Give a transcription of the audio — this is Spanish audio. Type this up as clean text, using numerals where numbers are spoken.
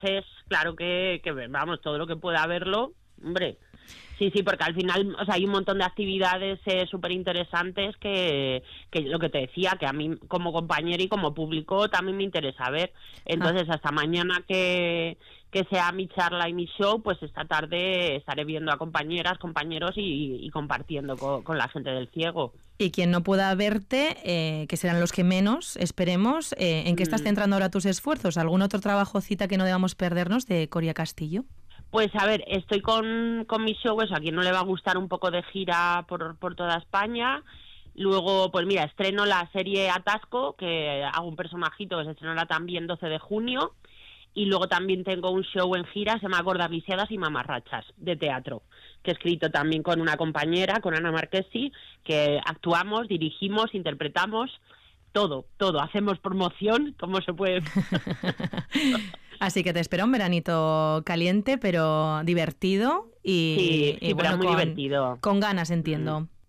es claro que vamos, todo lo que pueda verlo, hombre. Sí, porque al final, o sea, hay un montón de actividades súper interesantes que lo que te decía, que a mí como compañero y como público también me interesa ver. Entonces, hasta mañana que sea mi charla y mi show, pues esta tarde estaré viendo a compañeras, compañeros y compartiendo con la gente del ciego. Y quien no pueda verte, que serán los que menos, esperemos, ¿en qué estás centrando ahora tus esfuerzos? ¿Algún otro trabajo o cita que no debamos perdernos de Coria Castillo? Pues a ver, estoy con mi show, eso a quien no le va a gustar, un poco de gira por toda España. Luego, pues mira, estreno la serie Atasco, que hago un personajito que se estrenará también 12 de junio. Y luego también tengo un show en gira, se llama Gordas Lisiadas y Mamarrachas, de teatro, que he escrito también con una compañera, con Ana Marquesi, que actuamos, dirigimos, interpretamos, todo, hacemos promoción, como se puede. Así que te espera un veranito caliente, pero divertido y pero bueno, muy divertido. Con ganas, entiendo.